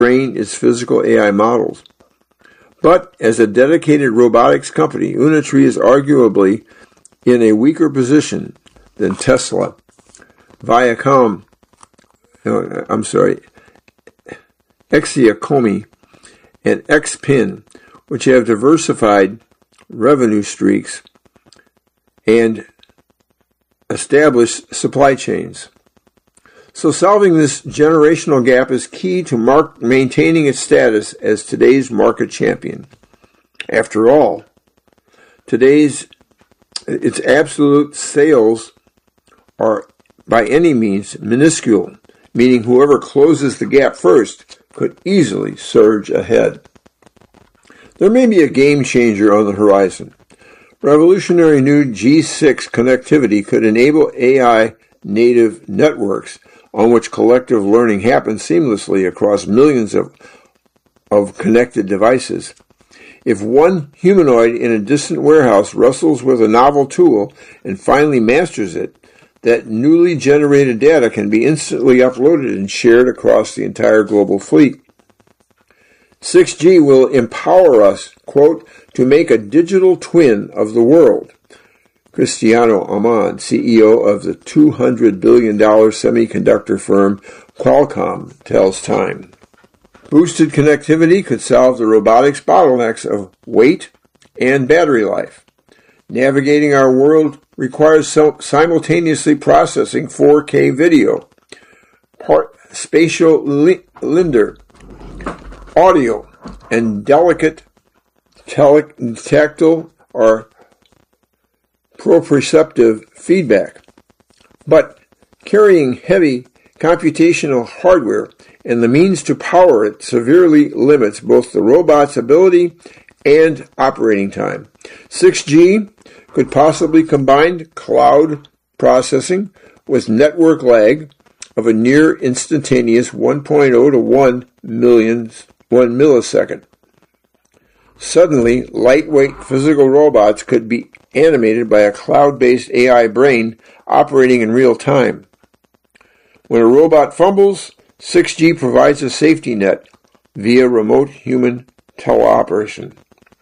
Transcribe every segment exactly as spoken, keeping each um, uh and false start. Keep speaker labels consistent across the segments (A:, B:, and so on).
A: train its physical A I models. But as a dedicated robotics company, Unitree is arguably in a weaker position than Tesla, Viacom, uh, I'm sorry, Exiacomi, and Xpin, which have diversified revenue streaks and established supply chains. So solving this generational gap is key to mark, maintaining its status as today's market champion. After all, today's its absolute sales are by any means minuscule, meaning whoever closes the gap first could easily surge ahead. There may be a game changer on the horizon. Revolutionary new G six connectivity could enable A I native networks on which collective learning happens seamlessly across millions of, of connected devices. If one humanoid in a distant warehouse wrestles with a novel tool and finally masters it, that newly generated data can be instantly uploaded and shared across the entire global fleet. six G will empower us, quote, to make a digital twin of the world. Cristiano Amon, C E O of the two hundred billion dollars semiconductor firm Qualcomm, tells Time. Boosted connectivity could solve the robotics bottlenecks of weight and battery life. Navigating our world requires simultaneously processing four K video, part spatial li- linder, audio, and delicate tele- tactile or proprioceptive feedback. But carrying heavy computational hardware and the means to power it severely limits both the robot's ability and operating time. six G could possibly combine cloud processing with network lag of a near instantaneous one point zero to one millionth, one millisecond. Suddenly, lightweight physical robots could be animated by a cloud-based A I brain operating in real time. When a robot fumbles, six G provides a safety net via remote human teleoperation.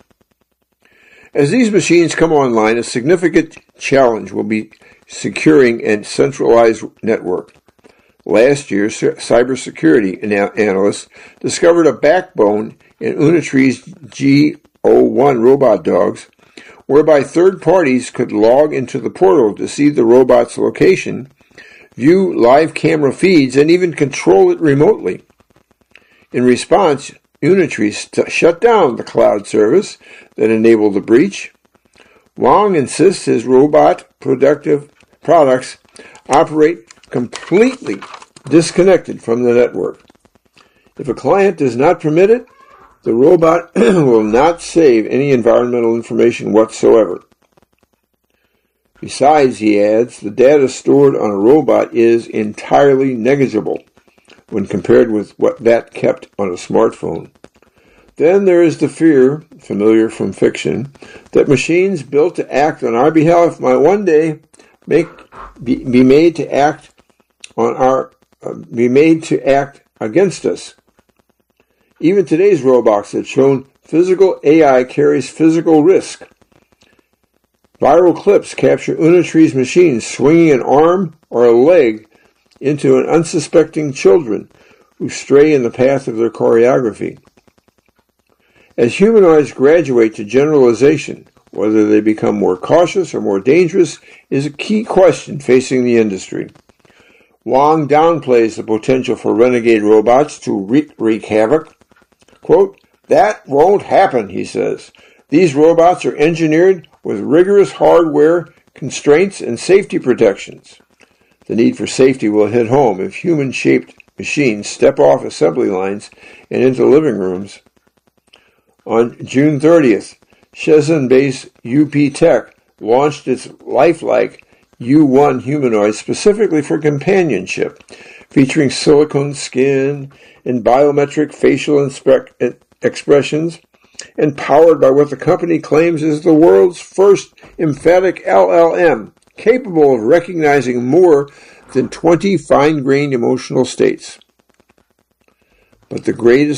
A: As these machines come online, a significant challenge will be securing a centralized network. Last year, cybersecurity analysts discovered a backbone in Unitree's G zero one robot dogs, whereby third parties could log into the portal to see the robot's location, view live camera feeds, and even control it remotely. In response, Unitree st- shut down the cloud service that enabled the breach. Wang insists his robot productive products operate completely disconnected from the network. If a client does not permit it, the robot will not save any environmental information whatsoever. Besides, he adds, the data stored on a robot is entirely negligible when compared with what that kept on a smartphone. Then there is the fear, familiar from fiction, that machines built to act on our behalf might one day make be, be made to act on our uh, be made to act against us. Even today's robots have shown physical A I carries physical risk. Viral clips capture Unitree's machines swinging an arm or a leg into an unsuspecting children who stray in the path of their choreography. As humanoids graduate to generalization, whether they become more cautious or more dangerous is a key question facing the industry. Wang downplays the potential for renegade robots to wreak, wreak havoc. Quote, that won't happen, he says. These robots are engineered with rigorous hardware constraints and safety protections. The need for safety will hit home if human-shaped machines step off assembly lines and into living rooms. On June thirtieth, Shenzhen-based U P Tech launched its lifelike U one humanoid specifically for companionship, featuring silicone skin and biometric facial inspe- expressions, and powered by what the company claims is the world's first emphatic L L M, capable of recognizing more than twenty fine-grained emotional states. but the greatest